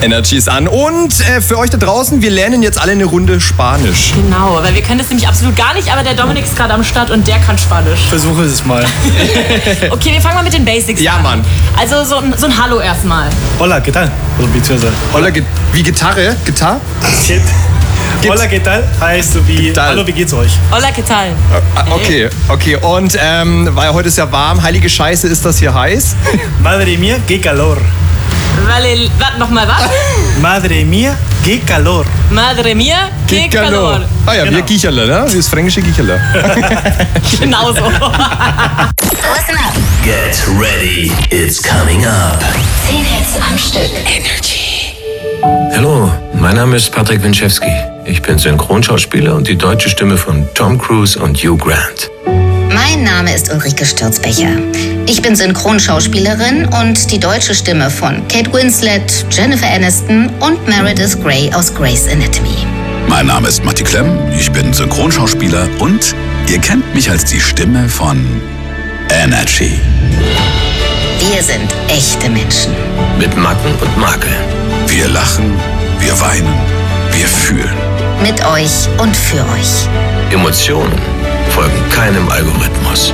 Energy ist an. Und für euch da draußen, wir lernen jetzt alle eine Runde Spanisch. Genau, weil wir können das nämlich absolut gar nicht, aber der Dominik ist gerade am Start und der kann Spanisch. Versuche es mal. Okay, wir fangen mal mit den Basics an. Ja, Mann. Also so ein Hallo erstmal. Hola, ¿qué tal? Oder beziehungsweise Hola, wie Gitarre? Gitarre? Hola, ¿qué tal? Heißt so wie, hallo, wie geht's euch? Hola, ¿qué tal? Okay. Und weil heute ist ja warm, heilige Scheiße, ist das hier heiß? Madre mía, qué calor. Warte, nochmal, was? Madre mía, qué calor. Madre mía, qué calor. Ah ja, Genau. wir Gicherle, ne? Das fränkische Gicherle. Genau so. Listen up. Get ready, it's coming up. 10 Hits am Stück. Energy. Hallo, mein Name ist Patrick Winczewski. Ich bin Synchronschauspieler und die deutsche Stimme von Tom Cruise und Hugh Grant. Mein Name ist Ulrike Stürzbecher. Ich bin Synchronschauspielerin und die deutsche Stimme von Kate Winslet, Jennifer Aniston und Meredith Grey aus Grey's Anatomy. Mein Name ist Matti Klemm, ich bin Synchronschauspieler und ihr kennt mich als die Stimme von Energy. Wir sind echte Menschen. Mit Macken und Makeln. Wir lachen, wir weinen, wir fühlen. Mit euch und für euch. Emotionen folgen keinem Algorithmus.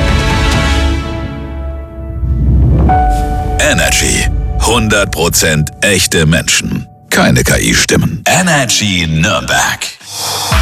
Energy. 100% echte Menschen. Keine KI-Stimmen. Energy Nürnberg.